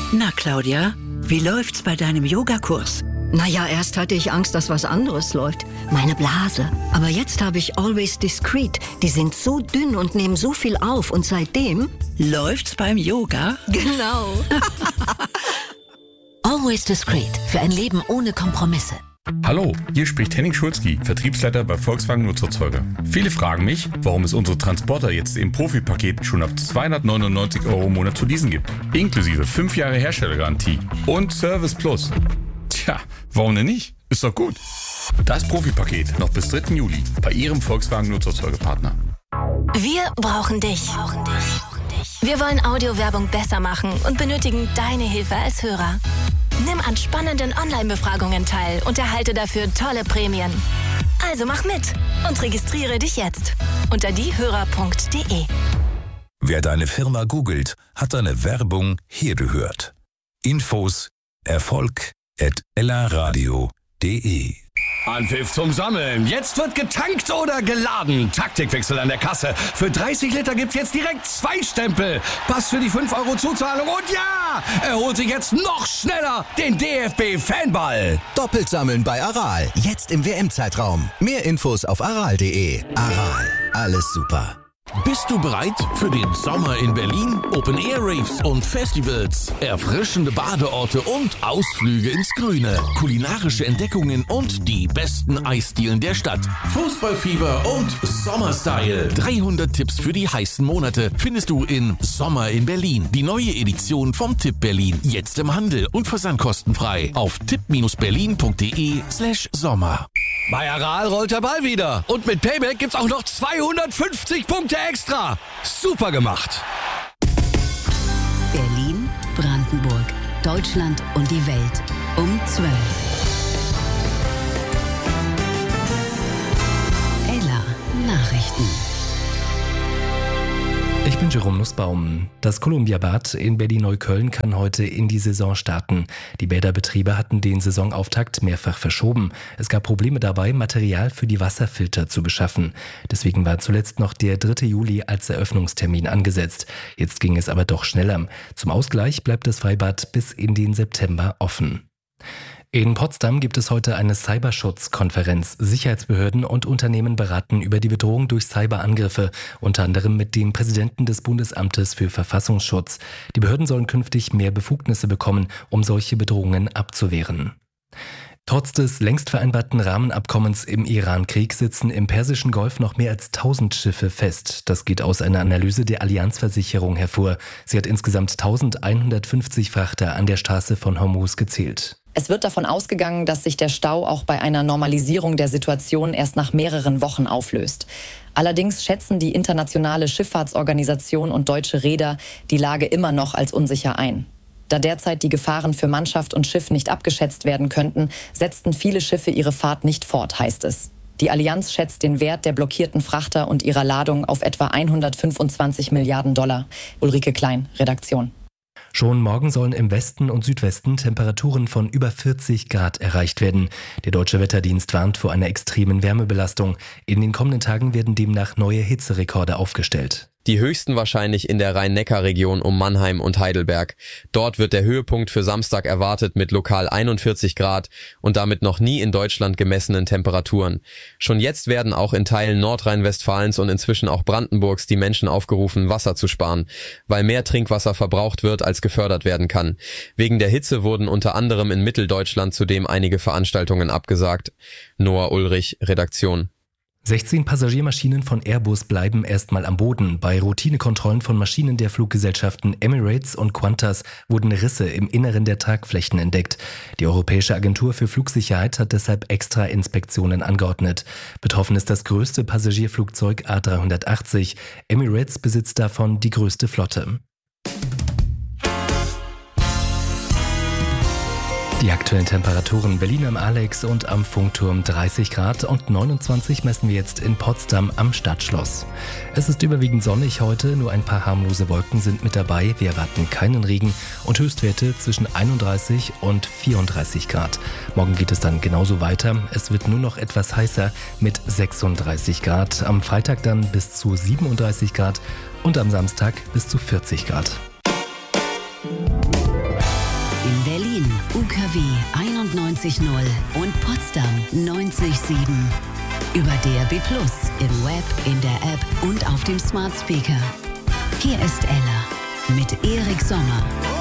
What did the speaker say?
Na, Claudia, wie läuft's bei deinem Yogakurs? Naja, erst hatte ich Angst, dass was anderes läuft. Meine Blase. Aber jetzt habe ich Always Discreet. Die sind so dünn und nehmen so viel auf. Und seitdem... Läuft's beim Yoga? Genau. Always Discreet. Für ein Leben ohne Kompromisse. Hallo, hier spricht Henning Schulzky, Vertriebsleiter bei Volkswagen Nutzerzeuger. Viele fragen mich, warum es unsere Transporter jetzt im Profipaket schon ab 299 € im Monat zu leasen gibt. Inklusive 5 Jahre Herstellergarantie und Service Plus. Tja, warum denn nicht? Ist doch gut. Das Profipaket noch bis 3. Juli bei Ihrem Volkswagen Nutzerzeugerpartner. Wir brauchen dich. Wir wollen Audiowerbung besser machen und benötigen deine Hilfe als Hörer. Nimm an spannenden Online-Befragungen teil und erhalte dafür tolle Prämien. Also mach mit und registriere dich jetzt unter diehörer.de. Wer deine Firma googelt, hat deine Werbung hier gehört. Infos erfolg@ellaradio.de. Anpfiff zum Sammeln. Jetzt wird getankt oder geladen. Taktikwechsel an der Kasse. Für 30 Liter gibt's jetzt direkt 2 Stempel. Pass für die 5 € Zuzahlung. Und ja, er holt sich jetzt noch schneller den DFB-Fanball. Doppelt sammeln bei Aral. Jetzt im WM-Zeitraum. Mehr Infos auf aral.de. Aral. Alles super. Bist du bereit für den Sommer in Berlin? Open-Air-Raves und Festivals, erfrischende Badeorte und Ausflüge ins Grüne, kulinarische Entdeckungen und die besten Eisdielen der Stadt. Fußballfieber und Sommerstyle. 300 Tipps für die heißen Monate findest du in Sommer in Berlin. Die neue Edition vom Tipp Berlin. Jetzt im Handel und versandkostenfrei auf tipp-berlin.de/Sommer. Bei Aral rollt der Ball wieder. Und mit Payback gibt's auch noch 250 Punkte extra. Super gemacht. Berlin, Brandenburg, Deutschland und die Welt um 12. Ella Nachrichten. Ich bin Jerome Nussbaum. Das Columbia-Bad in Berlin-Neukölln kann heute in die Saison starten. Die Bäderbetriebe hatten den Saisonauftakt mehrfach verschoben. Es gab Probleme dabei, Material für die Wasserfilter zu beschaffen. Deswegen war zuletzt noch der 3. Juli als Eröffnungstermin angesetzt. Jetzt ging es aber doch schneller. Zum Ausgleich bleibt das Freibad bis in den September offen. In Potsdam gibt es heute eine Cyberschutzkonferenz. Sicherheitsbehörden und Unternehmen beraten über die Bedrohung durch Cyberangriffe, unter anderem mit dem Präsidenten des Bundesamtes für Verfassungsschutz. Die Behörden sollen künftig mehr Befugnisse bekommen, um solche Bedrohungen abzuwehren. Trotz des längst vereinbarten Rahmenabkommens im Iran-Krieg sitzen im Persischen Golf noch mehr als 1000 Schiffe fest. Das geht aus einer Analyse der Allianz-Versicherung hervor. Sie hat insgesamt 1150 Frachter an der Straße von Hormuz gezählt. Es wird davon ausgegangen, dass sich der Stau auch bei einer Normalisierung der Situation erst nach mehreren Wochen auflöst. Allerdings schätzen die Internationale Schifffahrtsorganisation und deutsche Reeder die Lage immer noch als unsicher ein. Da derzeit die Gefahren für Mannschaft und Schiff nicht abgeschätzt werden könnten, setzten viele Schiffe ihre Fahrt nicht fort, heißt es. Die Allianz schätzt den Wert der blockierten Frachter und ihrer Ladung auf etwa 125 Milliarden $. Ulrike Klein, Redaktion. Schon morgen sollen im Westen und Südwesten Temperaturen von über 40 Grad erreicht werden. Der Deutsche Wetterdienst warnt vor einer extremen Wärmebelastung. In den kommenden Tagen werden demnach neue Hitzerekorde aufgestellt. Die höchsten wahrscheinlich in der Rhein-Neckar-Region um Mannheim und Heidelberg. Dort wird der Höhepunkt für Samstag erwartet mit lokal 41 Grad und damit noch nie in Deutschland gemessenen Temperaturen. Schon jetzt werden auch in Teilen Nordrhein-Westfalens und inzwischen auch Brandenburgs die Menschen aufgerufen, Wasser zu sparen, weil mehr Trinkwasser verbraucht wird, als gefördert werden kann. Wegen der Hitze wurden unter anderem in Mitteldeutschland zudem einige Veranstaltungen abgesagt. Noah Ulrich, Redaktion. 16 Passagiermaschinen von Airbus bleiben erstmal am Boden. Bei Routinekontrollen von Maschinen der Fluggesellschaften Emirates und Qantas wurden Risse im Inneren der Tragflächen entdeckt. Die Europäische Agentur für Flugsicherheit hat deshalb extra Inspektionen angeordnet. Betroffen ist das größte Passagierflugzeug A380. Emirates besitzt davon die größte Flotte. Die aktuellen Temperaturen: Berlin am Alex und am Funkturm 30 Grad und 29 messen wir jetzt in Potsdam am Stadtschloss. Es ist überwiegend sonnig heute, nur ein paar harmlose Wolken sind mit dabei. Wir erwarten keinen Regen und Höchstwerte zwischen 31 und 34 Grad. Morgen geht es dann genauso weiter. Es wird nur noch etwas heißer mit 36 Grad. Am Freitag dann bis zu 37 Grad und am Samstag bis zu 40 Grad. NRW 91.0 und Potsdam 90.7. Über DAB+, im Web, in der App und auf dem Smart Speaker. Hier ist Ella mit Erik Sommer.